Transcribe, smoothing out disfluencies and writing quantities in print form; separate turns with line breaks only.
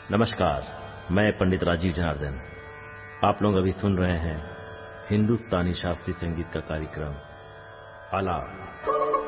नमस्कार, मैं पंडित राजीव जनार्दन। आप लोग अभी सुन रहे हैं हिंदुस्तानी शास्त्रीय संगीत का कार्यक्रम आलाप।